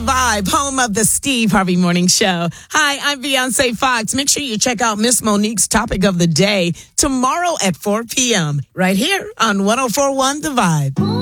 Vibe, home of the Steve Harvey Morning Show. Hi, I'm Beyonce Fox. Make sure you check out Miss Monique's topic of the day tomorrow at 4 p.m. right here on 104.1 The Vibe.